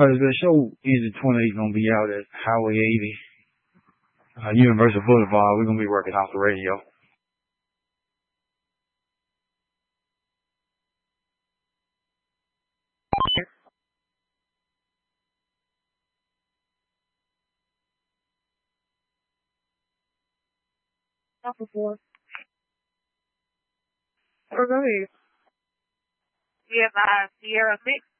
The show Easy 20 is gonna be out at Highway 80, Universal Boulevard. We're gonna be working off the radio. Alpha 4. Or go ahead. We have Sierra 6.